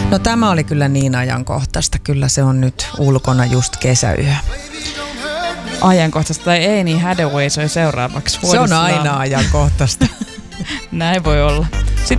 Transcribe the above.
No tämä oli kyllä niin ajankohtaista. Kyllä se on nyt ulkona just kesäyö. Ajankohtaista tai ei, niin Hathaway soi seuraavaksi. Se on aina ajankohtaista. Näin voi olla.